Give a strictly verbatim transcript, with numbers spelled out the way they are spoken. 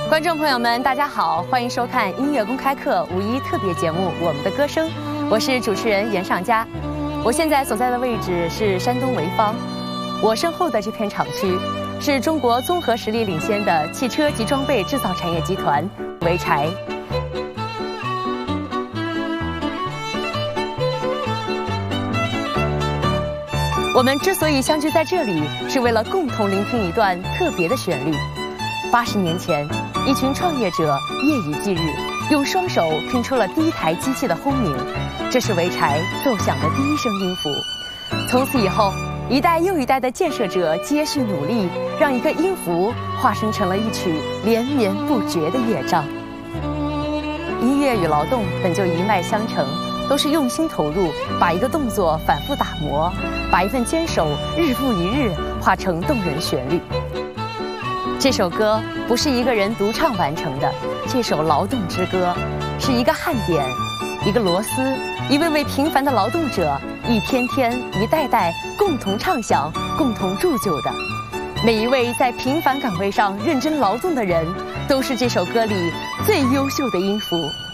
观众朋友们，大家好，欢迎收看音乐公开课五一特别节目《我们的歌声》，我是主持人严尚佳。我现在所在的位置是山东潍坊，我身后的这片厂区是中国综合实力领先的汽车及装备制造产业集团潍柴。我们之所以相聚在这里，是为了共同聆听一段特别的旋律。八十年前，一群创业者夜以继日，用双手拼出了第一台机器的轰鸣，这是潍柴奏响的第一声音符。从此以后，一代又一代的建设者接续努力，让一个音符化身成了一曲连绵不绝的乐章。音乐与劳动本就一脉相承，都是用心投入，把一个动作反复打磨，把一份坚守日复一日化成动人旋律。这首歌不是一个人独唱完成的，这首劳动之歌是一个焊点，一个螺丝，一位位平凡的劳动者，一天天一代代共同唱响，共同铸就的。每一位在平凡岗位上认真劳动的人，都是这首歌里最优秀的音符。